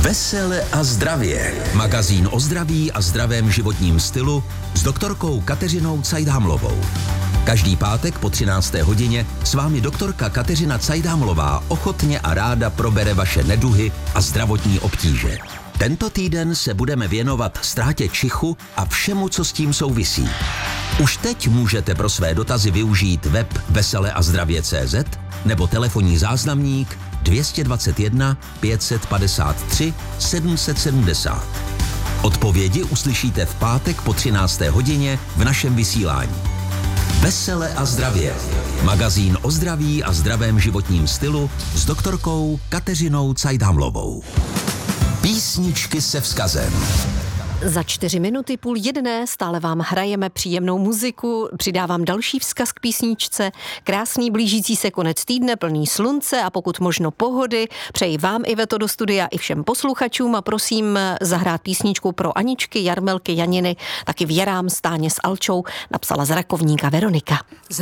Vesele a zdravě. Magazín o zdraví a zdravém životním stylu s doktorkou Kateřinou Cajdhamlovou. Každý pátek po 13. hodině s vámi doktorka Kateřina Cajdhamlová ochotně a ráda probere vaše neduhy a zdravotní obtíže. Tento týden se budeme věnovat ztrátě čichu a všemu, co s tím souvisí. Už teď můžete pro své dotazy využít web veseleazdravě.cz nebo telefonní záznamník 221 553 770. Odpovědi uslyšíte v pátek po 13. hodině v našem vysílání. Vesele a zdravě. Magazín o zdraví a zdravém životním stylu s doktorkou Kateřinou Cajdhamlovou. Písničky se vzkazem. Za 4 minuty 12:30 stále vám hrajeme příjemnou muziku, přidávám další vzkaz k písničce. Krásný blížící se konec týdne, plný slunce a pokud možno pohody. Přeji vám, Iveto, do studia i všem posluchačům a prosím zahrát písničku pro Aničky, Jarmelky, Janiny, taky Věrám, Stáně s Alčou, napsala z Rakovníka Veronika.